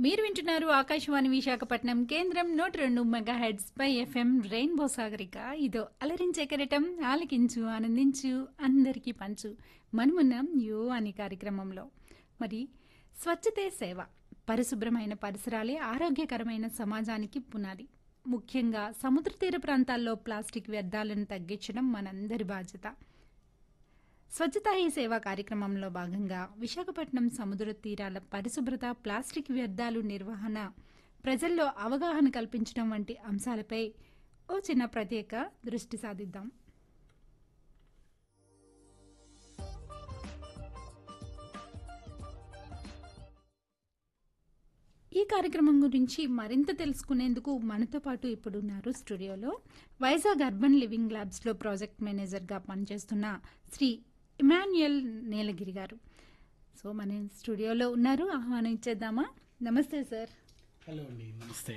మీరు వింటున్నారు ఆకాశవాణి విశాఖపట్నం కేంద్రం 102 మెగాహెడ్స్ పై ఎఫ్ఎం రెయిన్బో సాగరిక. ఇదో అలరించే కెరటం, ఆలకించు ఆనందించు అందరికీ పంచు. మనమున్నాం యో అనే కార్యక్రమంలో. మరి స్వచ్ఛతే సేవ, పరిశుభ్రమైన పరిసరాలే ఆరోగ్యకరమైన సమాజానికి పునాది. ముఖ్యంగా సముద్ర తీర ప్రాంతాల్లో ప్లాస్టిక్ వ్యర్థాలను తగ్గించడం మనందరి బాధ్యత. స్వచ్ఛతా హీ సేవా కార్యక్రమంలో భాగంగా విశాఖపట్నం సముద్ర తీరాల పరిశుభ్రత, ప్లాస్టిక్ వ్యర్థాలు నిర్వహణ, ప్రజల్లో అవగాహన కల్పించడం వంటి అంశాలపై ఓ చిన్న ప్రత్యేక దృష్టి సాధిద్దాం. ఈ కార్యక్రమం గురించి మరింత తెలుసుకునేందుకు మనతో పాటు ఇప్పుడున్నారు స్టూడియోలో వైజాగ్ అర్బన్ లివింగ్ ల్యాబ్స్లో ప్రాజెక్ట్ మేనేజర్గా పనిచేస్తున్న శ్రీ ఇమాన్యుయల్ నీలగిరి గారు. సో మన స్టూడియోలో ఉన్నారు, ఆహ్వానం ఇచ్చేద్దామా? నమస్తే సార్. హలో అండి, నమస్తే.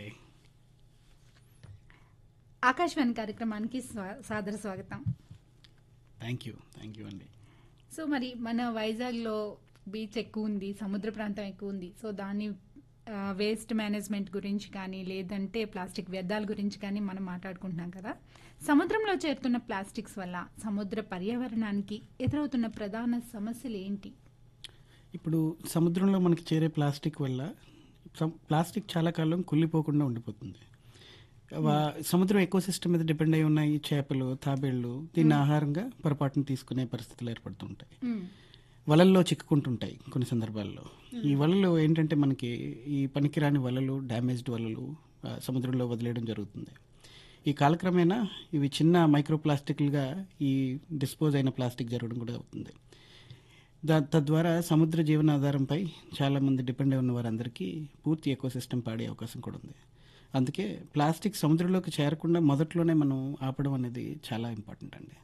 ఆకాశవాణి కార్యక్రమానికి సాదర స్వాగతం. థ్యాంక్ యూ అండి. సో మరి మన వైజాగ్లో బీచ్ ఎక్కువ ఉంది, సముద్ర ప్రాంతం ఎక్కువ ఉంది. సో దాని వేస్ట్ మేనేజ్మెంట్ గురించి కానీ లేదంటే ప్లాస్టిక్ వ్యర్థాల గురించి కానీ మనం మాట్లాడుకుంటున్నాం కదా. సముద్రంలో చేరుతున్న ప్లాస్టిక్స్ వల్ల సముద్ర పర్యావరణానికి ఎదురవుతున్న ప్రధాన సమస్యలు ఏంటి? ఇప్పుడు సముద్రంలో మనకి చేరే ప్లాస్టిక్ వల్ల ప్లాస్టిక్ చాలా కాలం కుళ్ళిపోకుండా ఉండిపోతుంది. సముద్రం ఎకోసిస్టమ్ మీద డిపెండ్ అయి ఉన్నాయి చేపలు, తాబేళ్లు. దీన్ని ఆహారంగా పొరపాటును తీసుకునే పరిస్థితులు ఏర్పడుతుంటాయి. వలల్లో చిక్కుకుంటుంటాయి కొన్ని సందర్భాల్లో. ఈ వలలు ఏంటంటే మనకి ఈ పనికిరాని వలలు, డ్యామేజ్డ్ వలలు సముద్రంలో వదిలేయడం జరుగుతుంది. ఈ కాలక్రమేణా ఇవి చిన్న మైక్రో ప్లాస్టిక్లుగా ఈ డిస్పోజ్ అయిన ప్లాస్టిక్ జరగడం కూడా అవుతుంది. తద్వారా సముద్ర జీవనాధారంపై చాలామంది డిపెండ్ అయి ఉన్న వారందరికీ పూర్తి ఎకోసిస్టమ్ పాడే అవకాశం కూడా ఉంది. అందుకే ప్లాస్టిక్ సముద్రంలోకి చేరకుండా మొదట్లోనే మనం ఆపడం అనేది చాలా ఇంపార్టెంట్ అండి.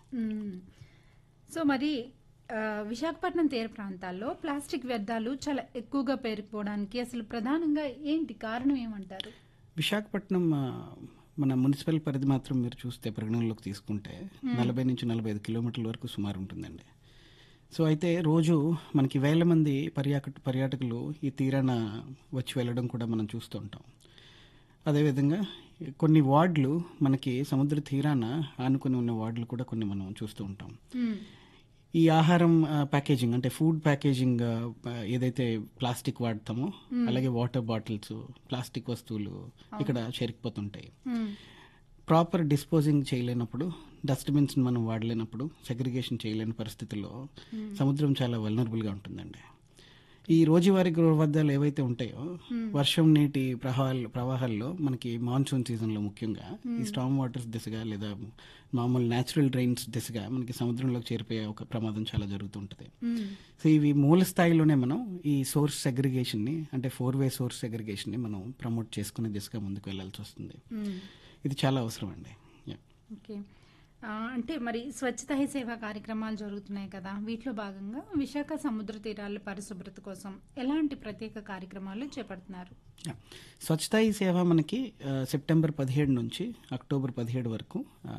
సో మరి విశాఖపట్నం తీర ప్రాంతాల్లో ప్లాస్టిక్ వ్యర్థాలు చాలా ఎక్కువగా పేరుకుపోవడానికి అసలు ప్రధానంగా ఏంటి కారణం ఏమంటారు? విశాఖపట్నం మన మున్సిపల్ పరిధి మాత్రం మీరు చూస్తే పరిగణనలోకి తీసుకుంటే 40 నుంచి 45 కిలోమీటర్ల వరకు సుమారు ఉంటుందండి. సో అయితే రోజు మనకి వేల మంది పర్యాటకులు ఈ తీరాన వచ్చి వెళ్ళడం కూడా మనం చూస్తూ ఉంటాం. అదేవిధంగా కొన్ని వార్డులు మనకి సముద్ర తీరాన ఆనుకుని ఉన్న వార్డులు కూడా కొన్ని మనం చూస్తూ ఉంటాం. ఈ ఆహారం ప్యాకేజింగ్ అంటే ఫుడ్ ప్యాకేజింగ్ ఏదైతే ప్లాస్టిక్ వాడతామో అలాగే వాటర్ బాటిల్స్, ప్లాస్టిక్ వస్తువులు ఇక్కడ చేరుకుపోతుంటాయి. ప్రాపర్ డిస్పోజింగ్ చేయలేనప్పుడు, డస్ట్బిన్స్ మనం వాడలేనప్పుడు, సెగ్రిగేషన్ చేయలేని పరిస్థితుల్లో సముద్రం చాలా వల్నరబుల్గా ఉంటుందండి. ఈ రోజువారీ గృహవద్దాలు ఏవైతే ఉంటాయో వర్షం నీటి ప్రవాహాల్లో మనకి మాన్సూన్ సీజన్లో ముఖ్యంగా ఈ స్టామ్ వాటర్స్ దిశగా లేదా మామూలు న్యాచురల్ డ్రైన్స్ దిశగా మనకి సముద్రంలోకి చేరిపోయే ఒక ప్రమాదం చాలా జరుగుతుంటుంది. సో ఇవి మూల స్థాయిలోనే మనం ఈ సోర్స్ సెగ్రిగేషన్ని అంటే 4-వే సోర్స్ సెగ్రిగేషన్ని మనం ప్రమోట్ చేసుకునే దిశగా ముందుకు వెళ్లాల్సి వస్తుంది. ఇది చాలా అవసరం అండి. ఓకే, అంటే మరి స్వచ్ఛతా హీ సేవా కార్యక్రమాలు జరుగుతున్నాయి కదా, వీటిలో భాగంగా విశాఖ సముద్ర తీరాల పరిశుభ్రత కోసం ఎలాంటి ప్రత్యేక కార్యక్రమాలు చేపడుతున్నారు? స్వచ్ఛతా హీ సేవ మనకి సెప్టెంబర్ 17 నుంచి అక్టోబర్ 17 వరకు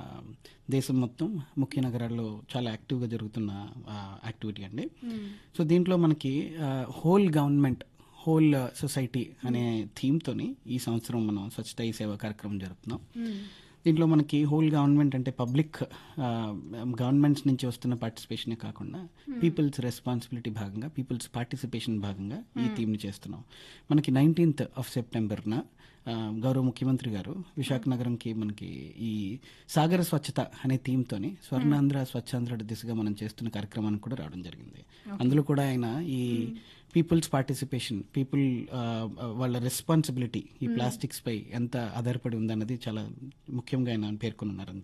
దేశం మొత్తం ముఖ్య నగరాల్లో చాలా యాక్టివ్గా జరుగుతున్న యాక్టివిటీ అండి. సో దీంట్లో మనకి హోల్ గవర్నమెంట్, హోల్ సొసైటీ అనే థీమ్తోని ఈ సంవత్సరం మనం స్వచ్ఛతా హీ సేవ కార్యక్రమం జరుపుతున్నాం. దీంట్లో మనకి హోల్ గవర్నమెంట్ అంటే పబ్లిక్ గవర్నమెంట్స్ నుంచి వస్తున్న పార్టిసిపేషనే కాకుండా పీపుల్స్ రెస్పాన్సిబిలిటీ భాగంగా, పీపుల్స్ పార్టిసిపేషన్ భాగంగా ఈ థీమ్ని చేస్తున్నాం. మనకి 19th సెప్టెంబర్న గౌరవ ముఖ్యమంత్రి గారు విశాఖ నగరంకి మనకి ఈ సాగర స్వచ్ఛత అనే థీమ్తోని స్వర్ణాంధ్ర స్వచ్ఛాంధ్ర దిశగా మనం చేస్తున్న కార్యక్రమానికి కూడా రావడం జరిగింది. అందులో కూడా ఆయన ఈ పీపుల్స్ పార్టిసిపేషన్, పీపుల్ వాళ్ళ రెస్పాన్సిబిలిటీ ఈ ప్లాస్టిక్స్ పై ఎంత ఆధారపడి ఉందన్నది చాలా ముఖ్యంగా ఆయన పేర్కొని ఉన్నారు.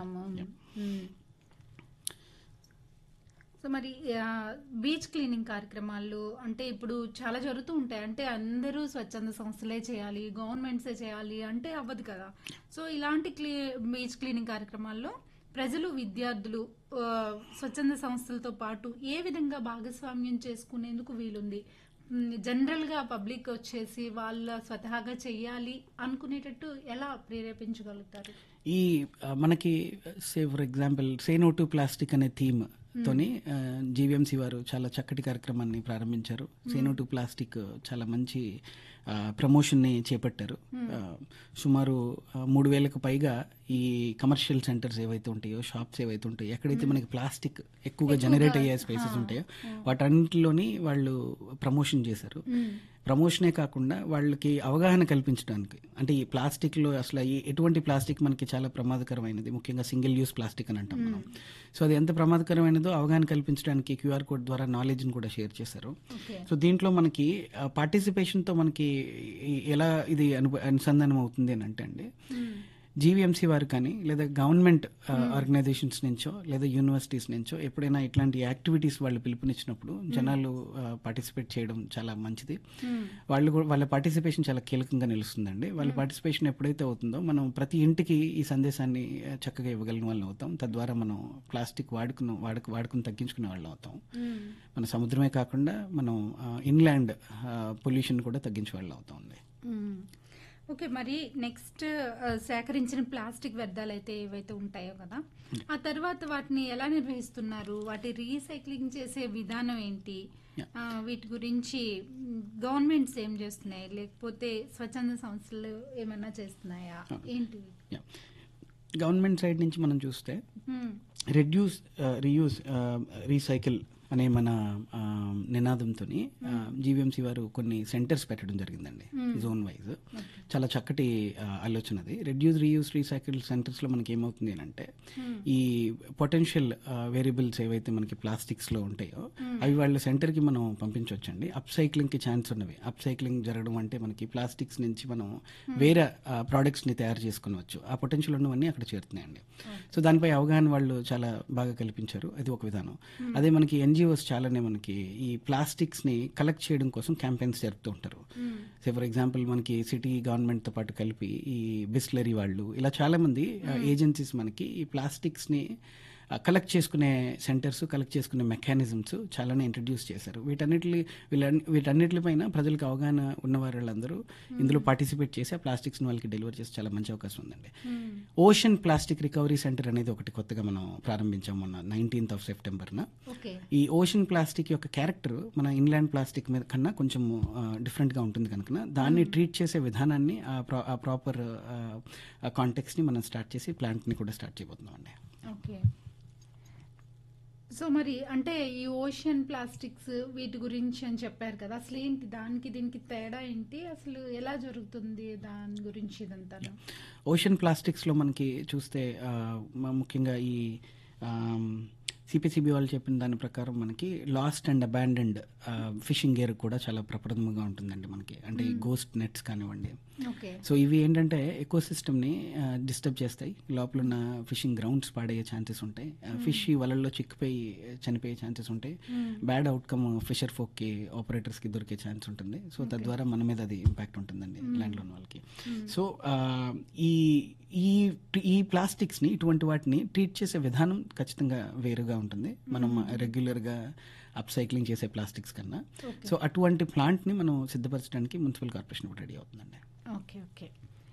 సో మరి బీచ్ క్లీనింగ్ కార్యక్రమాలు అంటే ఇప్పుడు చాలా జరుగుతూ ఉంటాయి. అంటే అందరూ స్వచ్ఛంద సంస్థలే చేయాలి, గవర్నమెంట్సే చేయాలి అంటే అవ్వదు కదా. సో ఇలాంటి బీచ్ క్లీనింగ్ కార్యక్రమాల్లో ప్రజలు, విద్యార్థులు స్వచ్ఛంద సంస్థలతో పాటు ఏ విధంగా భాగస్వామ్యం చేసుకునేందుకు వీలుంది? జనరల్గా పబ్లిక్ వచ్చేసి వాళ్ళ స్వతహాగా చెయ్యాలి అనుకునేటట్టు ఎలా ప్రేరేపించగలుగుతారు? ఈ మనకి for example say no to plastic అనే థీమ్ తోని జీవీఎంసీ వారు చాలా చక్కటి కార్యక్రమాన్ని ప్రారంభించారు. సే నో టు ప్లాస్టిక్ చాలా మంచి ప్రమోషన్ని చేపట్టారు. సుమారు 3,000కు పైగా ఈ కమర్షియల్ సెంటర్స్ ఏవైతే ఉంటాయో, షాప్స్ ఏవైతే ఉంటాయో, ఎక్కడైతే మనకి ప్లాస్టిక్ ఎక్కువగా జనరేట్ అయ్యే స్పేసెస్ ఉంటాయో వాటన్నిటిలోని వాళ్ళు ప్రమోషన్ చేశారు. ప్రమోషనే కాకుండా వాళ్ళకి అవగాహన కల్పించడానికి, అంటే ఈ ప్లాస్టిక్లో అసలు ఎటువంటి ప్లాస్టిక్ మనకి చాలా ప్రమాదకరమైనది, ముఖ్యంగా సింగిల్ యూస్ ప్లాస్టిక్ అని అంటాం మనం. సో అది ఎంత ప్రమాదకరమైనదో అవగాహన కల్పించడానికి క్యూఆర్ కోడ్ ద్వారా నాలెడ్జ్ని కూడా షేర్ చేశారు. సో దీంట్లో మనకి పార్టిసిపేషన్తో మనకి ఎలా ఇది అనుసంధానం అవుతుంది అని అంటే అండి, జీవీఎంసీ వారు కానీ లేదా గవర్నమెంట్ ఆర్గనైజేషన్స్ నుంచో లేదా యూనివర్సిటీస్ నుంచో ఎప్పుడైనా ఇట్లాంటి యాక్టివిటీస్ వాళ్ళు పిలుపునిచ్చినప్పుడు జనాలు పార్టిసిపేట్ చేయడం చాలా మంచిది. వాళ్ళ పార్టిసిపేషన్ చాలా కీలకంగా నిలుస్తుందండి. వాళ్ళ పార్టిసిపేషన్ ఎప్పుడైతే అవుతుందో మనం ప్రతి ఇంటికి ఈ సందేశాన్ని చక్కగా ఇవ్వగలిగిన వాళ్ళం అవుతాం. తద్వారా మనం ప్లాస్టిక్ వాడుకుని తగ్గించుకునే వాళ్ళం అవుతాం. మన సముద్రమే కాకుండా మనం ఇన్లాండ్ పొల్యూషన్ కూడా తగ్గించే వాళ్ళం అవుతాం. ఓకే, మరి నెక్స్ట్ సేకరించిన ప్లాస్టిక్ వ్యర్థాలు అయితే ఏవైతే ఉంటాయో కదా, ఆ తర్వాత వాటిని ఎలా నిర్వహిస్తున్నారు, వాటి రీసైక్లింగ్ చేసే విధానం ఏంటి, వీటి గురించి గవర్నమెంట్స్ ఏం చేస్తున్నాయి, లేకపోతే స్వచ్ఛంద సంస్థలు ఏమైనా చేస్తున్నాయా ఏంటి? గవర్నమెంట్ సైడ్ నుంచి మనం చూస్తే రెడ్యూస్, రీయూస్, రీసైకిల్ అనే మన నినాదంతో జీవీఎంసీ వారు కొన్ని సెంటర్స్ పెట్టడం జరిగిందండి, జోన్ వైజ్. చాలా చక్కటి ఆలోచన అది. రెడ్యూస్, రీయూస్, రీసైకిల్ సెంటర్స్లో మనకి ఏమవుతుంది అంటే ఈ పొటెన్షియల్ వేరియబుల్స్ ఏవైతే మనకి ప్లాస్టిక్స్లో ఉంటాయో అవి వాళ్ళ సెంటర్కి మనం పంపించవచ్చండి. అప్ సైక్లింగ్కి ఛాన్స్ ఉన్నవి. అప్ సైక్లింగ్ జరగడం అంటే మనకి ప్లాస్టిక్స్ నుంచి మనం వేరే ప్రోడక్ట్స్ని తయారు చేసుకునవచ్చు. ఆ పొటెన్షియల్ ఉన్నవన్నీ అక్కడ చేరుతున్నాయండి. సో దానిపై అవగాహన వాళ్ళు చాలా బాగా కల్పించారు. అది ఒక విధానం. అదే మనకి ఎన్జిఓస్ చాలానే మనకి ఈ ప్లాస్టిక్స్ని కలెక్ట్ చేయడం కోసం క్యాంపెయిన్స్ జరుపుతూ ఉంటారు. సో ఫర్ ఎగ్జాంపుల్ మనకి సిటీ గవర్నమెంట్తో పాటు కలిపి ఈ బిస్లరీ వాళ్ళు ఇలా చాలామంది ఏజెన్సీస్ మనకి ఈ ప్లాస్టిక్స్ని కలెక్ట్ చేసుకునే సెంటర్స్, కలెక్ట్ చేసుకునే మెకానిజమ్స్ చాలానే ఇంట్రడ్యూస్ చేశారు. వీటన్నిటిపైన ప్రజలకు అవగాహన ఉన్న వాళ్ళందరూ ఇందులో పార్టిసిపేట్ చేసి ఆ ప్లాస్టిక్స్ని వాళ్ళకి డెలివర్ చేసి చాలా మంచి అవకాశం ఉందండి. ఓషన్ ప్లాస్టిక్ రికవరీ సెంటర్ అనేది ఒకటి కొత్తగా మనం ప్రారంభించాం మొన్న 19th సెప్టెంబర్న. ఈ ఓషన్ ప్లాస్టిక్ యొక్క క్యారెక్టర్ మన ఇన్లాండ్ ప్లాస్టిక్ మీద కన్నా కొంచెం డిఫరెంట్గా ఉంటుంది కనుక దాన్ని ట్రీట్ చేసే విధానాన్ని, ఆ ప్రాపర్ కాంటెక్స్ని మనం స్టార్ట్ చేసి ప్లాంట్ని కూడా స్టార్ట్ చేయబోతున్నాం అండి. ఓకే, సో మరి అంటే ఈ ఓషన్ ప్లాస్టిక్స్ వీటి గురించి అని చెప్పారు కదా, అసలు ఏంటి దానికి దీనికి తేడా ఏంటి, అసలు ఎలా జరుగుతుంది దాని గురించి ఇదంతా? ఓషన్ ప్లాస్టిక్స్లో మనకి చూస్తే ముఖ్యంగా ఈ సిపిసిబి వాళ్ళు చెప్పిన దాని ప్రకారం మనకి last and abandoned fishing gear కూడా చాలా ప్రప్రథమంగా ఉంటుందండి మనకి. అంటే ఈ గోస్ట్ నెట్స్ కానివ్వండి. సో ఇవి ఏంటంటే ఎకో సిస్టమ్ని డిస్టర్బ్ చేస్తాయి. లోపల ఉన్న ఫిషింగ్ గ్రౌండ్స్ పాడయ్యే ఛాన్సెస్ ఉంటాయి. ఫిష్ ఈ వలల్లో చిక్కిపోయి చనిపోయే ఛాన్సెస్ ఉంటాయి. బ్యాడ్ అవుట్కమ్ ఫిషర్ ఫోక్కి, ఆపరేటర్స్కి దొరికే ఛాన్స్ ఉంటుంది. సో తద్వారా మన మీద అది ఇంపాక్ట్ ఉంటుందండి ల్యాండ్లో ఉన్న వాళ్ళకి. సో ఈ ప్లాస్టిక్స్ని, ఇటువంటి వాటిని ట్రీట్ చేసే విధానం ఖచ్చితంగా వేరుగా ఉంటుంది మనం రెగ్యులర్గా అప్ సైక్లింగ్ చేసే ప్లాస్టిక్స్ కన్నా. సో అటువంటి ప్లాంట్ని మనం సిద్ధపరచడానికి మున్సిపల్ కార్పొరేషన్ రెడీ అవుతుందండి. ఓకే ఓకే,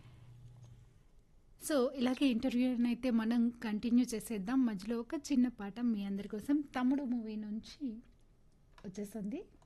సో ఇలాగే ఇంటర్వ్యూని అయితే మనం కంటిన్యూ చేసేద్దాం. మధ్యలో ఒక చిన్న పాట మీ అందరి కోసం తమ్ముడు మూవీ నుంచి వచ్చేసింది.